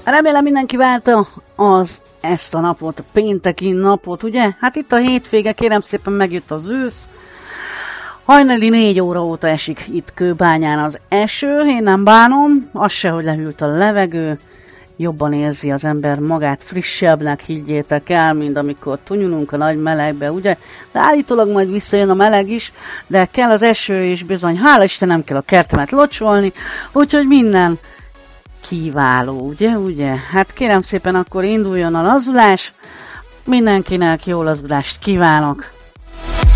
Remélem mindenki várta ezt a napot, a pénteki napot, ugye? Hát itt a hétvége, kérem szépen megjött az ősz. Hajnali 4 óra óta esik itt Kőbányán az eső, én nem bánom, az se, hogy lehűlt a levegő. Jobban érzi az ember magát, frissebbnek, higgyétek el, mint amikor tunyulunk a nagy melegbe, ugye? De állítólag majd visszajön a meleg is, de kell az eső is bizony, hála Istenem, kell a kertemet locsolni, úgyhogy minden kiváló, ugye? Hát kérem szépen, akkor induljon a lazulás, mindenkinek jó lazulást kívánok!